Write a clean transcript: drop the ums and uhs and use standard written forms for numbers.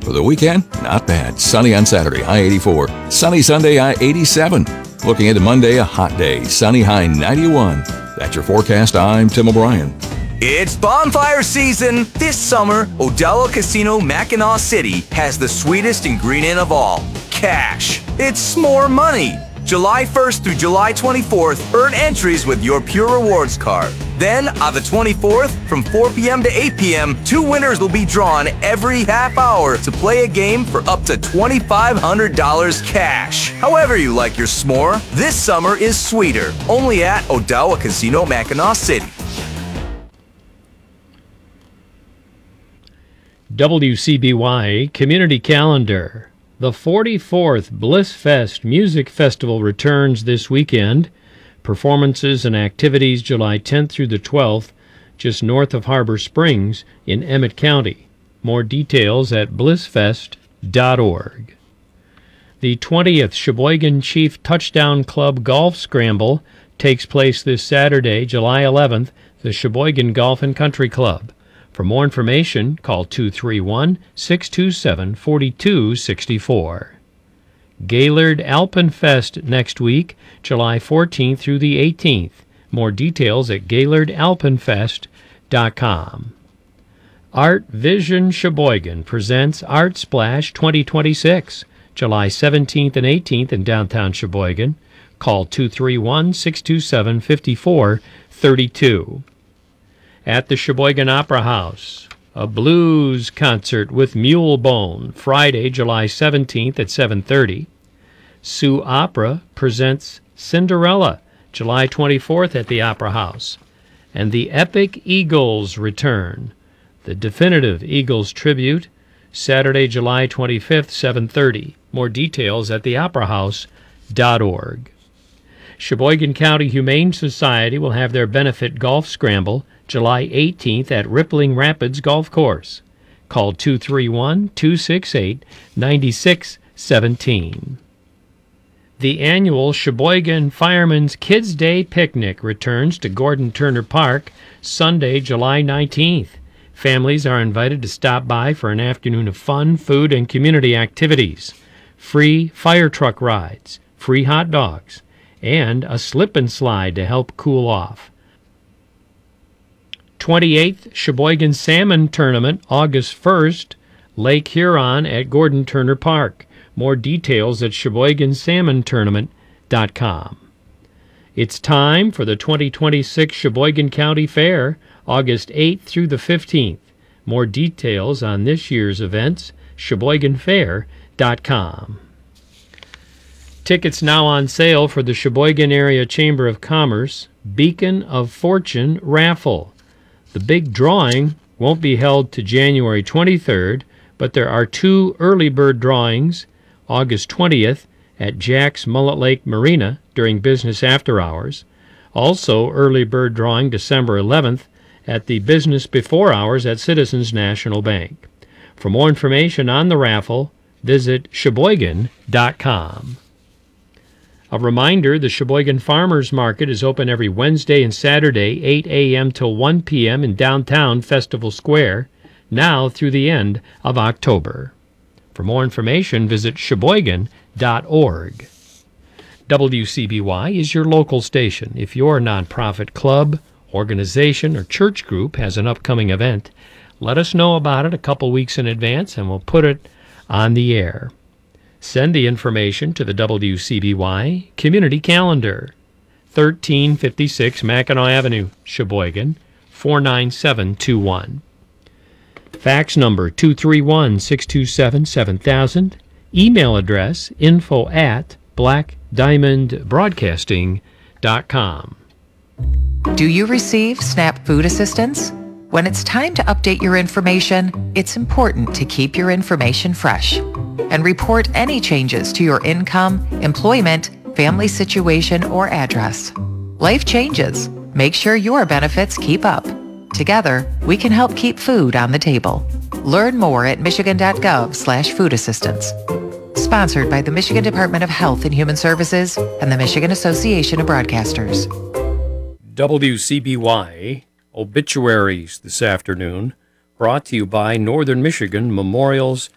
For the weekend, not bad. Sunny on Saturday, high 84. Sunny Sunday, high 87. Looking into Monday, a hot day. Sunny, high 91. That's your forecast. I'm Tim O'Brien. It's bonfire season! This summer, Odella Casino Mackinac City has the sweetest ingredient of all, cash. It's more money. July 1st through July 24th, earn entries with your Pure Rewards card. Then, on the 24th, from 4 p.m. to 8 p.m., 2 winners will be drawn every half hour to play a game for up to $2,500 cash. However you like your s'more, this summer is sweeter. Only at Odella Casino Mackinac City. WCBY Community Calendar. The 44th Bliss Fest Music Festival returns this weekend. Performances and activities July 10th through the 12th, just north of Harbor Springs in Emmett County. More details at blissfest.org. The 20th Sheboygan Chief Touchdown Club Golf Scramble takes place this Saturday, July 11th, at the Sheboygan Golf and Country Club. For more information, call 231-627-4264. Gaylord Alpenfest next week, July 14th through the 18th. More details at gaylordalpenfest.com. Art Vision Sheboygan presents Art Splash 2026, July 17th and 18th in downtown Sheboygan. Call 231-627-5432. At the Sheboygan Opera House, a blues concert with Mulebone, Friday, July 17th at 7:30. Sioux Opera presents Cinderella, July 24th at the Opera House. And the Epic Eagles return. The definitive Eagles tribute, Saturday, July 25th, 7:30. More details at theoperahouse.org. Sheboygan County Humane Society will have their benefit golf scramble July 18th at Rippling Rapids Golf Course. Call 231-268-9617. The annual Sheboygan Firemen's Kids Day Picnic returns to Gordon Turner Park Sunday, July 19th. Families are invited to stop by for an afternoon of fun, food, and community activities. Free fire truck rides, free hot dogs, and a slip and slide to help cool off. 28th Sheboygan Salmon Tournament, August 1st, Lake Huron at Gordon Turner Park. More details at SheboyganSalmonTournament.com. It's time for the 2026 Sheboygan County Fair, August 8th through the 15th. More details on this year's events, SheboyganFair.com. Tickets now on sale for the Sheboygan Area Chamber of Commerce Beacon of Fortune Raffle. The big drawing won't be held to January 23rd, but there are 2 early bird drawings, August 20th at Jack's Mullet Lake Marina during business after hours. Also, early bird drawing December 11th at the business before hours at Citizens National Bank. For more information on the raffle, visit Sheboygan.com. A reminder, the Sheboygan Farmers Market is open every Wednesday and Saturday, 8 a.m. till 1 p.m. in downtown Festival Square, now through the end of October. For more information, visit Sheboygan.org. WCBY is your local station. If your nonprofit club, organization, or church group has an upcoming event, let us know about it a couple weeks in advance and we'll put it on the air. Send the information to the WCBY Community Calendar, 1356 Mackinac Avenue, Sheboygan, 49721. Fax number 231-627-7000. Email address info@blackdiamondbroadcasting.com. Do you receive SNAP food assistance? When it's time to update your information, it's important to keep your information fresh and report any changes to your income, employment, family situation, or address. Life changes. Make sure your benefits keep up. Together, we can help keep food on the table. Learn more at michigan.gov/food assistance. Sponsored by the Michigan Department of Health and Human Services and the Michigan Association of Broadcasters. WCBY Obituaries this afternoon, brought to you by Northern Michigan Memorials